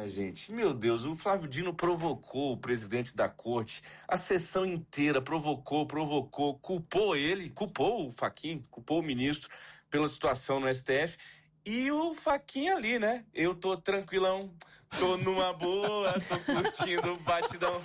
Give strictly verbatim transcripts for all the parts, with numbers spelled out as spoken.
minha gente, meu Deus, o Flávio Dino provocou o presidente da corte, a sessão inteira provocou, provocou, culpou ele, culpou o Fachin, culpou o ministro pela situação no S T F, e o Fachin ali, né? Eu tô tranquilão, tô numa boa, tô curtindo o batidão.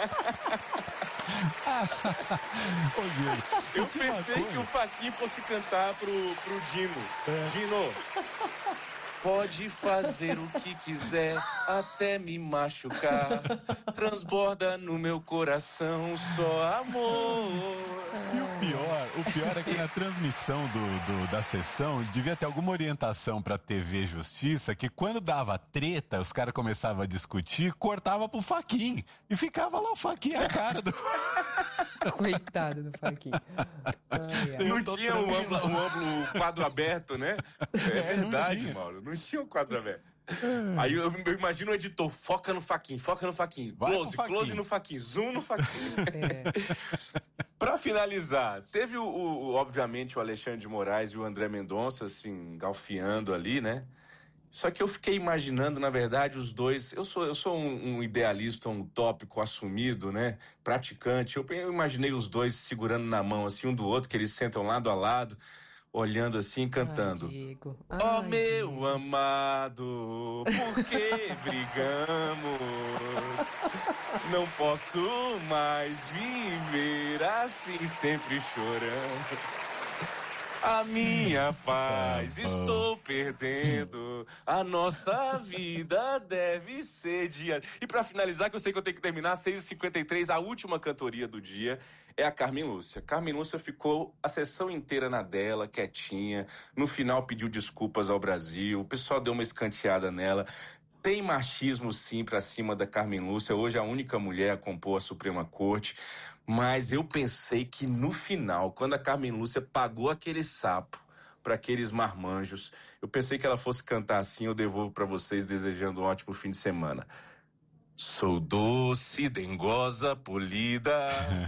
Ô, Diego, eu pensei que o Fachin fosse cantar pro, pro Dino. É. Dino, pode fazer o que quiser, até me machucar. Transborda no meu coração só amor. E o pior, o pior é que na transmissão do, do, da sessão devia ter alguma orientação pra T V Justiça, que quando dava treta, os caras começavam a discutir, cortava pro Fachin. E ficava lá o Fachin a cara do... Coitado do Fachin. Não tinha um amplo, um amplo quadro aberto, né? É verdade, não Mauro. Não tinha um quadro aberto. Aí eu, eu imagino o editor, foca no Fachin, foca no Fachin. Close, close no Fachin, zoom no Fachin. É. Pra finalizar, teve o, o, obviamente, o Alexandre de Moraes e o André Mendonça, assim, galfiando ali, né? Só que eu fiquei imaginando, na verdade, os dois... Eu sou, eu sou um, um idealista, um utópico assumido, né? Praticante. Eu, eu imaginei os dois segurando na mão, assim, um do outro, que eles sentam lado a lado, olhando assim, cantando. Ai, Diego. Ai, oh, meu Diego. amado, por que brigamos? Não posso mais viver assim, sempre chorando. A minha paz estou perdendo, a nossa vida deve ser diária. E pra finalizar, que eu sei que eu tenho que terminar, seis e cinquenta e três, a última cantoria do dia é a Carmen Lúcia. Carmen Lúcia ficou a sessão inteira na dela, quietinha, no final pediu desculpas ao Brasil, o pessoal deu uma escanteada nela. Tem machismo, sim, pra cima da Carmen Lúcia. Hoje a única mulher a compor a Suprema Corte. Mas eu pensei que no final, quando a Carmen Lúcia pagou aquele sapo para aqueles marmanjos, eu pensei que ela fosse cantar assim. Eu devolvo para vocês, desejando um ótimo fim de semana. Sou doce, dengosa, polida,